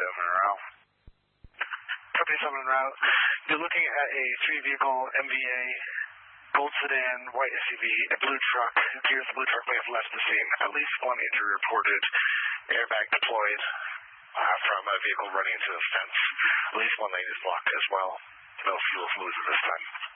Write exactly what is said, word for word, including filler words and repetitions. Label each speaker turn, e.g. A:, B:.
A: seven en route.
B: Company seven en route. You're looking at a three-vehicle M V A, gold sedan, white S U V, a blue truck. It appears the blue truck may have left the scene. At least one injury reported, airbag deployed uh, from a vehicle running into a fence. At least one lane is blocked as well. No fuel fluids at this time.